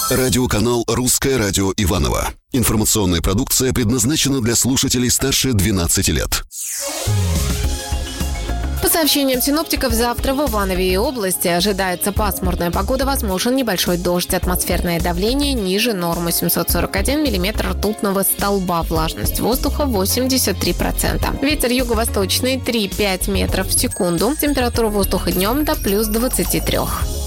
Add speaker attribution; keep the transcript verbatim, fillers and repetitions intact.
Speaker 1: Радиоканал «Русское радио Иваново». Информационная продукция предназначена для слушателей старше двенадцати лет.
Speaker 2: По сообщениям синоптиков, завтра в Иванове и области ожидается пасмурная погода, возможен небольшой дождь. Атмосферное давление ниже нормы семьсот сорок один миллиметр ртутного столба. Влажность воздуха восемьдесят три процента. Ветер юго-восточный три-пять метров в секунду. Температура воздуха днем до плюс двадцати трёх.